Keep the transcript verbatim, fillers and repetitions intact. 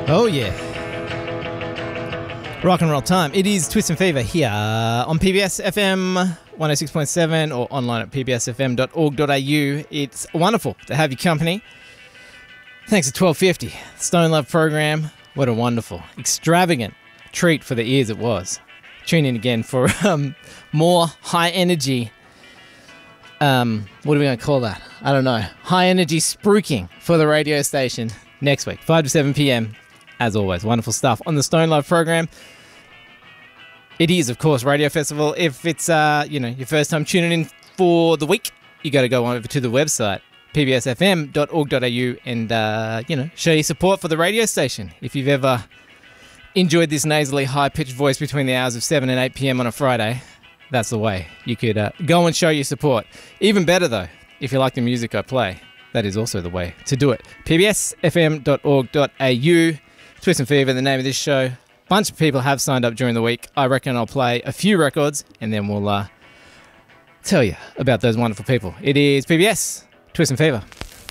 Oh, yeah. Rock and roll time. It is Twist and Fever here on P B S F M one oh six point seven or online at p b s f m dot org dot a u. It's wonderful to have your company. Thanks to twelve fifty, Stone Love program. What a wonderful, extravagant treat for the ears it was. Tune in again for um, more high energy. Um, what are we going to call that? I don't know. High energy spruiking for the radio station next week, five to seven p.m. As always, wonderful stuff on the Stone Love program. It is, of course, Radio Festival. If it's uh, you know, your first time tuning in for the week, you got to go over to the website, p b s f m dot org dot a u, and uh, you know, show your support for the radio station. If you've ever enjoyed this nasally, high-pitched voice between the hours of seven and eight p.m. on a Friday, that's the way you could uh, go and show your support. Even better, though, if you like the music I play, that is also the way to do it. p b s f m dot org dot a u. Twist and Fever, the name of this show. Bunch of people have signed up during the week. I reckon I'll play a few records and then we'll uh, tell you about those wonderful people. It is P B S, Twist and Fever.